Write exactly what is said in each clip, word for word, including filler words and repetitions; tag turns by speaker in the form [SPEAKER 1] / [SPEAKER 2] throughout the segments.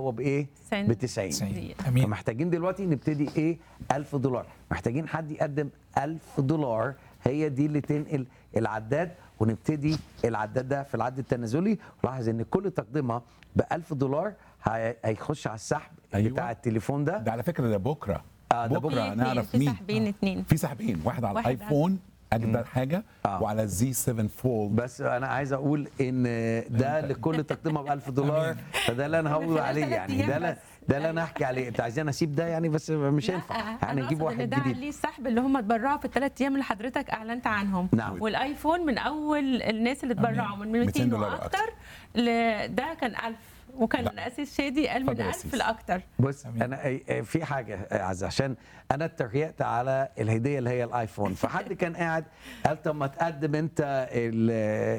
[SPEAKER 1] هو بايه؟ ب تسعين.
[SPEAKER 2] امين.
[SPEAKER 1] فمحتاجين دلوقتي نبتدي ايه؟ ألف دولار. محتاجين حد يقدم ألف دولار، هي دي اللي تنقل العداد، ونبتدي العداد ده في العد التنازلي. ولاحظ ان كل تقدمه ب ألف دولار هي- هيخش على السحب
[SPEAKER 3] أيوة.
[SPEAKER 1] بتاع التليفون ده.
[SPEAKER 3] ده على فكره ده بكره
[SPEAKER 1] آه، ده
[SPEAKER 3] بكره
[SPEAKER 4] في-
[SPEAKER 3] هنعرف
[SPEAKER 4] في
[SPEAKER 3] مين.
[SPEAKER 4] سحبين اتنين.
[SPEAKER 3] في سحبين، واحد على
[SPEAKER 4] واحد
[SPEAKER 3] الايفون اجدد حاجه
[SPEAKER 1] آه.
[SPEAKER 3] وعلى الزي سبعة فولد.
[SPEAKER 1] بس انا عايز اقول ان ده لكل تقدمه ب ألف دولار، فده اللي انا هقول
[SPEAKER 4] خلال
[SPEAKER 1] عليه
[SPEAKER 4] ثلاث
[SPEAKER 1] يعني.
[SPEAKER 4] أيام
[SPEAKER 1] ده لا
[SPEAKER 4] بس.
[SPEAKER 1] ده اللي انا احكي عليه. انت عايزين اسيب ده يعني؟ بس مش هينفع يعني، نجيب واحد
[SPEAKER 4] ده
[SPEAKER 1] جديد.
[SPEAKER 4] عليه السحب اللي هم اتبرعوا في الثلاث ايام اللي حضرتك اعلنت عنهم.
[SPEAKER 1] نعم.
[SPEAKER 4] والايفون من اول الناس اللي اتبرعوا من مئتين
[SPEAKER 3] مئتين دولار
[SPEAKER 4] واكتر ل... ده كان ألف، وكان
[SPEAKER 3] لا.
[SPEAKER 4] اسيس شادي قال من
[SPEAKER 3] اتفضل يا
[SPEAKER 4] ألف
[SPEAKER 3] أسيس.
[SPEAKER 4] لاكتر.
[SPEAKER 1] بص
[SPEAKER 2] أمين.
[SPEAKER 1] انا أي- في حاجه عز، عشان انا اتريقت على الهديه اللي هي الايفون، فحد كان قاعد قال طب ما تقدم انت ال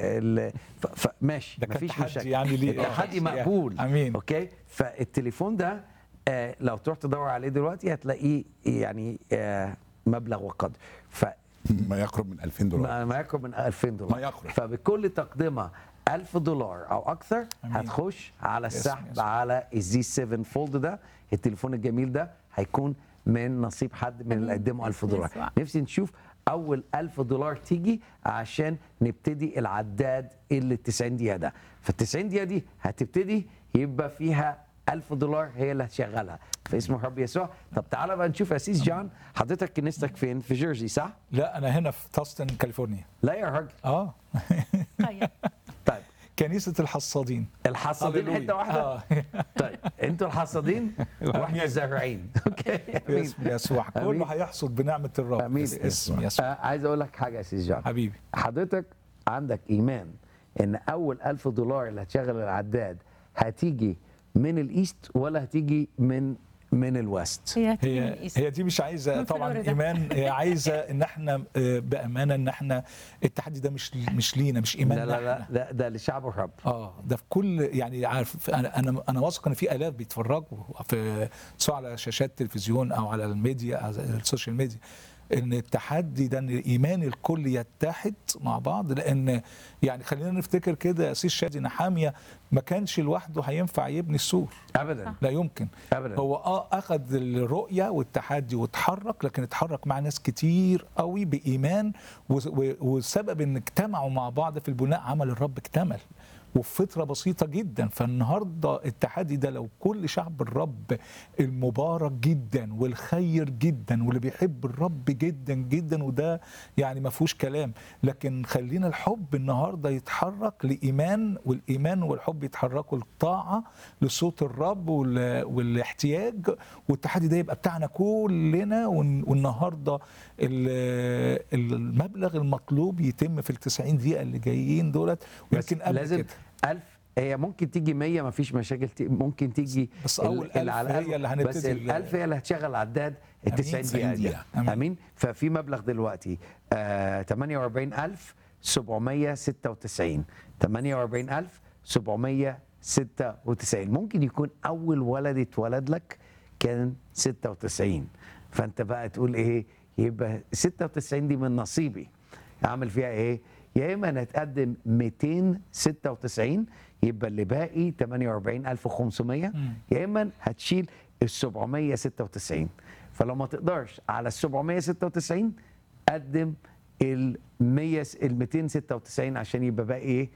[SPEAKER 1] ال ف- ف- ماشي
[SPEAKER 2] ده كان
[SPEAKER 1] مفيش
[SPEAKER 2] تحدي
[SPEAKER 1] مشاكل
[SPEAKER 2] يعني ليه؟
[SPEAKER 1] التحدي
[SPEAKER 2] آه.
[SPEAKER 1] مقبول.
[SPEAKER 2] أمين.
[SPEAKER 1] اوكي، فالتليفون ده آه لو تروح تدور عليه دلوقتي هتلاقيه يعني آه مبلغ وقدر، ف
[SPEAKER 3] ما يقرب من ألفين دولار.
[SPEAKER 1] ما ما يقرب من ألفين دولار.
[SPEAKER 3] ما يقرب.
[SPEAKER 1] فبكل تقدمه ألف دولار او اكثر
[SPEAKER 2] أمين.
[SPEAKER 1] هتخش على السحب
[SPEAKER 2] يس.
[SPEAKER 1] على الزي سبعة فولد ده. التليفون الجميل ده هيكون من نصيب حد من اللي قدموا ألف دولار.
[SPEAKER 4] يسوع.
[SPEAKER 1] نفسي نشوف اول ألف دولار تيجي عشان نبتدي العداد اللي تسعين دقيقه ده. فال تسعين دقيقه دي هتبتدي يبقى فيها ألف دولار هي اللي هتشغلها في اسم الرب يسوع. طب تعالى بقى نشوف يا سيس جان، حضرتك كنيستك فين؟ في جيرسي صح؟
[SPEAKER 2] لا انا هنا في تاستن كاليفورنيا.
[SPEAKER 1] لا يا راجل.
[SPEAKER 2] اه
[SPEAKER 4] تخيل.
[SPEAKER 1] طيب
[SPEAKER 2] كنيسه الحصادين.
[SPEAKER 1] الحصادين
[SPEAKER 2] هللويا.
[SPEAKER 1] حته واحده.
[SPEAKER 2] آه.
[SPEAKER 1] طيب انتوا الحصادين واحنا الزارعين. اوكي امين.
[SPEAKER 2] باسم يسوع
[SPEAKER 1] أمين.
[SPEAKER 2] كله هيحصد بنعمه الرب.
[SPEAKER 1] امين.
[SPEAKER 2] باسم يسوع.
[SPEAKER 1] آه عايز اقول لك حاجه يا سيس جان.
[SPEAKER 2] حبيبي.
[SPEAKER 1] حضرتك عندك ايمان ان اول ألف دولار اللي هتشغل العداد هتيجي من الايست ولا هتيجي من من الويست؟
[SPEAKER 4] هي هتيجي من
[SPEAKER 2] هي
[SPEAKER 4] الإيست.
[SPEAKER 2] هي دي مش عايزه
[SPEAKER 4] من
[SPEAKER 2] طبعا
[SPEAKER 4] فلوريدا.
[SPEAKER 2] ايمان، هي عايزه ان احنا آه، بامانه ان احنا التحدي ده مش مش لينا، مش ايماننا
[SPEAKER 1] لا لا لا
[SPEAKER 2] احنا.
[SPEAKER 1] ده, ده لشعب الرب.
[SPEAKER 2] اه ده في كل يعني عارف، انا انا انا واثق ان في الاف بيتفرجوا في سواء على شاشات التلفزيون او على الميديا أو السوشيال ميديا، ان التحدي ده ان ايمان الكل يتحد مع بعض. لان يعني خلينا نفتكر كده يا سيس شادي، نحاميه ما كانش لوحده هينفع يبني السور،
[SPEAKER 1] ابدا
[SPEAKER 2] لا يمكن.
[SPEAKER 1] ابدا.
[SPEAKER 2] هو اه اخذ الرؤيه والتحدي واتحرك، لكن اتحرك مع ناس كتير قوي بايمان، و- و- والسبب ان اجتمعوا مع بعض في البناء عمل الرب اكتمل وفي فتره بسيطه جدا. فالنهارده التحدي ده لو كل شعب الرب المبارك جدا والخير جدا واللي بيحب الرب جدا جدا، وده يعني ما فيهوش كلام، لكن خلينا الحب النهارده يتحرك لايمان، والايمان والحب يتحركوا للطاعه لصوت الرب وال- والاحتياج، والتحدي ده يبقى بتاعنا كلنا. والن- والنهارده ال- المبلغ المطلوب يتم في التسعين دقيقه اللي جايين دولت،
[SPEAKER 1] بس
[SPEAKER 2] ويمكن قبل
[SPEAKER 1] لازم
[SPEAKER 2] كده.
[SPEAKER 1] ألف. هي ممكن تيجي مية، ما فيش مشاكل، ت- ممكن تيجي
[SPEAKER 2] بس
[SPEAKER 1] ال-
[SPEAKER 2] أول
[SPEAKER 1] اللي
[SPEAKER 2] ألف
[SPEAKER 1] على
[SPEAKER 2] هي
[SPEAKER 1] الأقل.
[SPEAKER 2] اللي هنبتدي
[SPEAKER 1] بس
[SPEAKER 2] ال-
[SPEAKER 1] الألف هي اللي هتشغل عداد ال تسعين دقيقة دي.
[SPEAKER 3] دقيقة.
[SPEAKER 2] أمين.
[SPEAKER 1] امين. ففي مبلغ دلوقتي آه ثمانية وأربعين ألف وسبعمية وستة وتسعين ثمانية وأربعين ألف وسبعمية وستة وتسعين. ممكن يكون أول ولد اتولد لك كان ستة وتسعين، فأنت بقى تقول إيه؟ يبقى ستة وتسعين دي من نصيبي، أعمل فيها إيه؟ يا إما أنا أتقدم مئتين وستة وتسعين يبقى اللي باقي ثمانية وأربعين ألف وخمسمية، يا إما هتشيل ال سبعمية وستة وتسعين. فلو ما تقدرش على ال سبعمية وستة وتسعين قدم ال مية ال مئتين وستة وتسعين عشان يبقى باقي ايه؟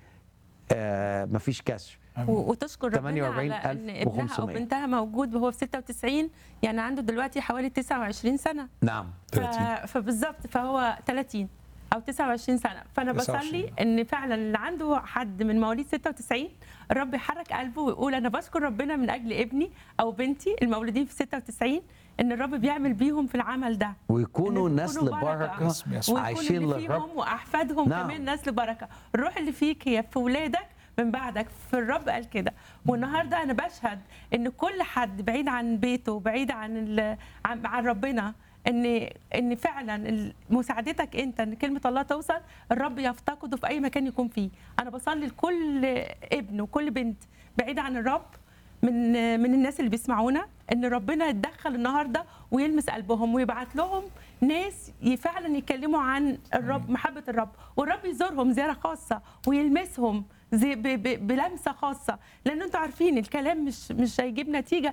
[SPEAKER 1] آه مفيش كسر.
[SPEAKER 4] و- وتشكر ربنا
[SPEAKER 1] ثمانية وأربعين
[SPEAKER 4] على ان
[SPEAKER 1] ألف
[SPEAKER 4] ابنها او
[SPEAKER 1] وخمسمية.
[SPEAKER 4] بنتها موجود وهو في ستة وتسعين، يعني عنده دلوقتي حوالي تسعة وعشرين سنه.
[SPEAKER 1] نعم.
[SPEAKER 4] ف... فبالظبط فهو ثلاثين او تسعة وعشرين سنه. فانا
[SPEAKER 2] تسعة
[SPEAKER 4] بصلي
[SPEAKER 2] وعشرين.
[SPEAKER 4] ان فعلا اللي عنده حد من مواليد ستة وتسعين الرب يحرك قلبه ويقول انا بشكر ربنا من اجل ابني او بنتي المولودين في ستة وتسعين، ان الرب بيعمل بيهم في العمل ده،
[SPEAKER 1] ويكونوا
[SPEAKER 4] إن
[SPEAKER 1] نسل
[SPEAKER 4] يكونوا
[SPEAKER 1] بركه
[SPEAKER 2] اسم يسوع.
[SPEAKER 4] ويكون
[SPEAKER 1] عايشين
[SPEAKER 4] اللي
[SPEAKER 1] للرب.
[SPEAKER 4] فيهم واحفادهم
[SPEAKER 1] نعم.
[SPEAKER 4] كمان نسل بركه. الروح اللي فيك هي في ولادك من بعدك، في الرب قال كده. والنهارده انا بشهد ان كل حد بعيد عن بيته، بعيد عن ال... عن... عن ربنا، ان ان فعلا مساعدتك انت ان كلمه الله توصل، الرب يفتقده في اي مكان يكون فيه. انا بصلي لكل ابن وكل بنت بعيد عن الرب من من الناس اللي بيسمعونا، ان ربنا يتدخل النهارده ويلمس قلبهم ويبعت لهم ناس فعلا يتكلموا عن الرب، محبه الرب، والرب يزورهم زياره خاصه ويلمسهم زي ب- ب- بلمسه خاصه، لان انتوا عارفين الكلام مش مش هيجيب نتيجه